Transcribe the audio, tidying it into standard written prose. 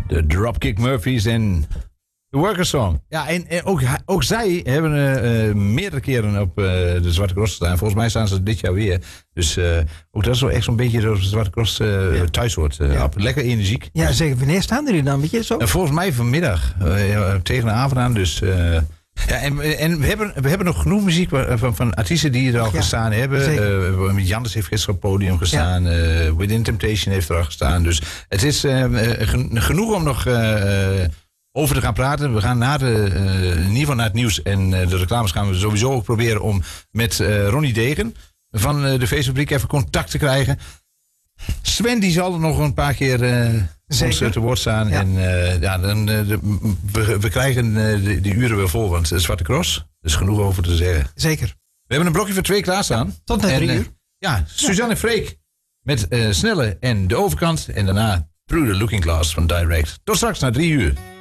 De Dropkick Murphys en de Worker Song. Ja, en ook zij hebben meerdere keren op de Zwarte Cross staan. Volgens mij staan ze dit jaar weer. Dus ook dat is wel echt zo'n beetje de Zwarte Cross thuis hoort. Lekker energiek. Ja, zeker. Wanneer staan jullie dan? Weet je zo? Volgens mij vanmiddag. Tegen de avond aan. Dus... ja, en we hebben nog genoeg muziek van artiesten die er al gestaan hebben. Jannes heeft gisteren op het podium gestaan. Within Temptation heeft er al gestaan. Dus het is genoeg om nog over te gaan praten. We gaan in ieder geval naar het nieuws en de reclames gaan we sowieso ook proberen om met Ronnie Degen van de Feestfabriek even contact te krijgen. Sven die zal er nog een paar keer ons te woord staan. Ja. En we krijgen de uren weer vol, want de Zwarte Cross, er is genoeg over te zeggen. Zeker. We hebben een blokje voor 2 klaarstaan. Tot na 3 uur. Suzanne Freek met Snelle en De Overkant. En daarna Through the Looking Glass van Direct. Tot straks na 3 uur.